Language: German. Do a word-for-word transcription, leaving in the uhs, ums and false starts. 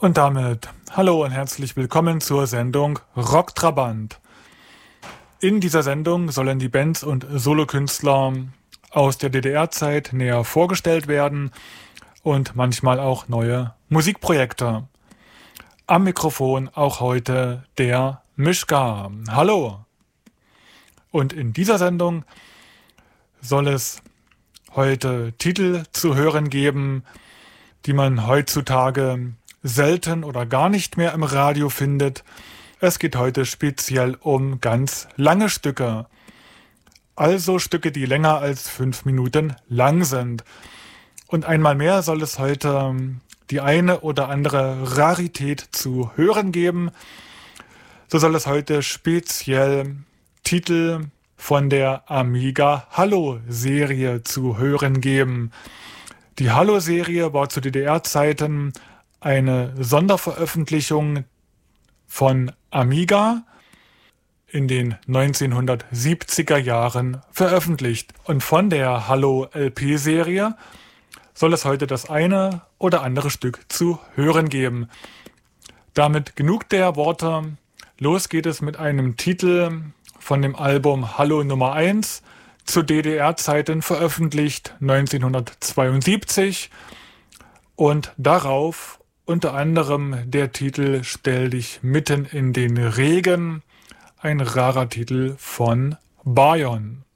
Und damit hallo und herzlich willkommen zur Sendung Rock Trabant. In dieser Sendung sollen die Bands und Solokünstler aus der D D R-Zeit näher vorgestellt werden und manchmal auch neue Musikprojekte. Am Mikrofon auch heute der Mischka. Hallo! Und in dieser Sendung soll es heute Titel zu hören geben, die man heutzutage selten oder gar nicht mehr im Radio findet. Es geht heute speziell um ganz lange Stücke. Also Stücke, die länger als fünf Minuten lang sind. Und einmal mehr soll es heute die eine oder andere Rarität zu hören geben. So soll es heute speziell Titel von der Amiga Hallo-Serie zu hören geben. Die Hallo-Serie war zu D D R-Zeiten eine Sonderveröffentlichung von Amiga in den neunzehnhundertsiebziger Jahren veröffentlicht. Und von der Hallo-L P-Serie soll es heute das eine oder andere Stück zu hören geben. Damit genug der Worte. Los geht es mit einem Titel von dem Album Hallo Nummer eins, zu D D R-Zeiten veröffentlicht neunzehnhundertzweiundsiebzig. Und darauf unter anderem der Titel Stell dich mitten in den Regen, ein rarer Titel von Bayon.